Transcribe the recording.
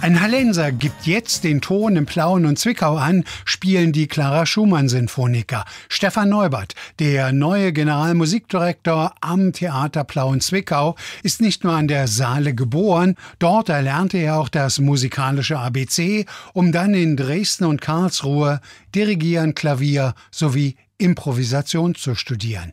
Ein Hallenser gibt jetzt den Ton in Plauen und Zwickau an, spielen die Clara-Schumann-Sinfoniker. Stefan Neubert, der neue Generalmusikdirektor am Theater Plauen-Zwickau, ist nicht nur an der Saale geboren, dort erlernte er auch das musikalische ABC, um dann in Dresden und Karlsruhe Dirigieren, Klavier sowie Improvisation zu studieren.